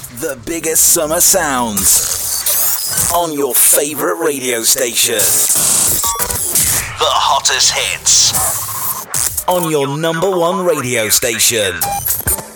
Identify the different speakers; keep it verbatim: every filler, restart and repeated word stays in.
Speaker 1: The biggest summer sounds on your favorite radio station. The hottest hits on your number one radio station.